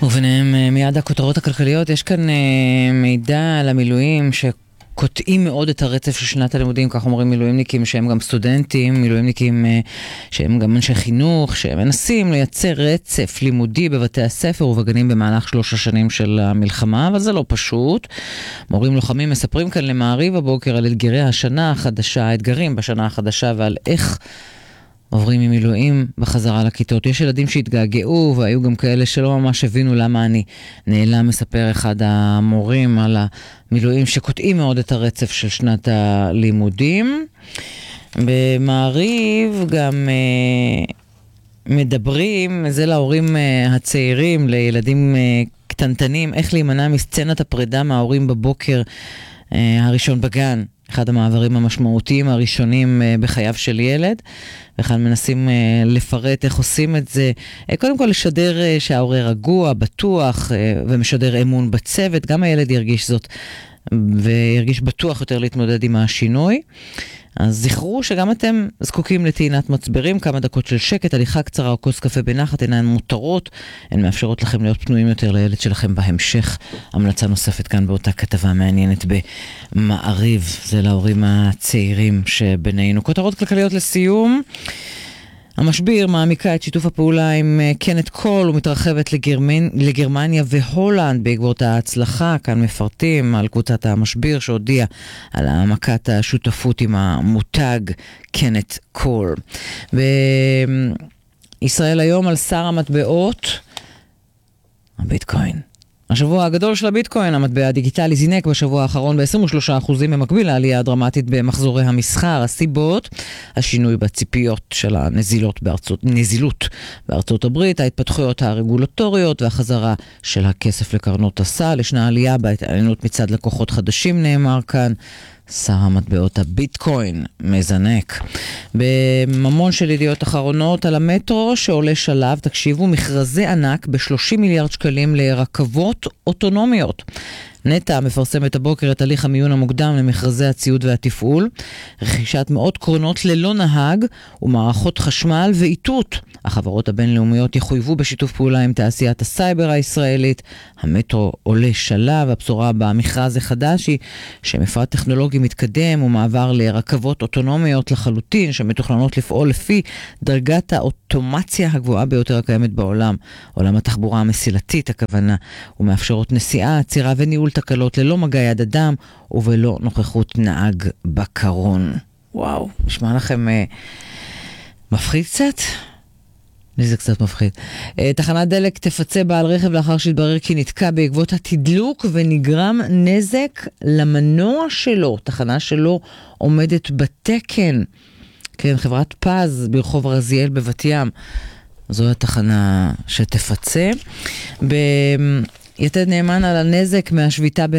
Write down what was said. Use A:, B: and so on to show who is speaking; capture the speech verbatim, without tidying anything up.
A: וביניהם מיד הכותרות הכלכליות. יש כאן מידע על המילואים שקוטעים מאוד את הרצף של שנת הלימודים, כך אומרים מילואימניקים שהם גם סטודנטים, מילואימניקים שהם גם אנשי חינוך, שהם מנסים לייצר רצף לימודי בבתי הספר ובגנים במהלך שלוש השנים של המלחמה, אבל זה לא פשוט. מורים לוחמים מספרים כאן למעריב הבוקר על אתגרי השנה החדשה, האתגרים בשנה החדשה ועל איך עוברים ממילואים בחזרה לכיתות. יש ילדים שהתגעגעו והיו גם כאלה שלא ממש הבינו למה אני נעלם. מספר אחד המורים על המילואים שקוטעים מאוד את הרצף של שנת הלימודים. במעריב גם אה, מדברים, זה להורים אה, הצעירים, לילדים אה, קטנטנים, איך להימנע מסצנת הפרידה מההורים בבוקר אה, הראשון בגן. אחד המעברים המשמעותיים הראשונים בחייו של ילד, וכאן מנסים לפרט איך עושים את זה. קודם כל לשדר שההורה רגוע, בטוח, ומשדר אמון בצוות, גם הילד ירגיש זאת, וירגיש בטוח יותר להתמודד עם השינוי. אז זכרו שגם אתם זקוקים לטעינת מצברים, כמה דקות של שקט, הליכה קצרה או כוס קפה בנחת, אינן מותרות, הן מאפשרות לכם להיות פנויים יותר לילד שלכם בהמשך. המלצה נוספת כאן באותה כתבה מעניינת במעריב, זה להורים הצעירים שבינינו. כותרות כלכליות לסיום. המשביר מעמיקה את שיתוף הפעולה עם קנט קול ומתרחבת לגרמנ... לגרמניה והולנד בעקבות ההצלחה. כאן מפרטים על קבוצת המשביר שהודיעה על העמקת השותפות עם המותג קנט קול. בישראל היום על שר המטבעות הביטקוין. השבוע הגדול של הביטקוין, המטבע הדיגיטלי, זינק בשבוע האחרון ב-עשרים ושלושה אחוז במקביל לעלייה הדרמטית במחזורי המסחר. הסיבות, השינוי בציפיות של הנזילות בארצות, נזילות בארצות הברית, ההתפתחויות הרגולטוריות והחזרה של הכסף לקרנות הסל. ישנה עלייה בהתעניינות מצד לקוחות חדשים, נאמר כאן. שר המטבעות הביטקוין מזנק. בממון של ידיעות אחרונות על המטרו שעולה שלב, תקשיבו, מכרזי ענק ב-שלושים מיליארד שקלים לרכבות אוטונומיות. נטה מפרסם את הבוקר את הליך המיון המוקדם למכרזי הציוד והתפעול, רכישת מאות קרונות ללא נהג ומערכות חשמל ואיתות. החברות הבינלאומיות יחויבו בשיתוף פעולה עם תעשיית הסייבר הישראלית. המטרו עולה שלב, הבשורה במכרז החדש היא שמפרט טכנולוגי מתקדם ומעבר לרכבות אוטונומיות לחלוטין שמתוכננות לפעול לפי דרגת האוטומציה הגבוהה ביותר הקיימת בעולם. עולם התחבורה המסילתית הכוונה, ומאפשרות נסיעה, עצירה וניהול תקלות ללא מגע יד אדם ובלא נוכחות נהג בקרון. וואו, נשמע לכם אה, מפחיד קצת? לי זה קצת מפחיד. אה, תחנת דלק תפצה בעל רכב לאחר שהתברר כי נתקע בעקבות התדלוק ונגרם נזק למנוע שלו. תחנה שלו עומדת בתקן. כן, חברת פז ברחוב רזיאל בבת ים. זו התחנה שתפצה. ב... יתד נאמן על הנזק מהשביתה בין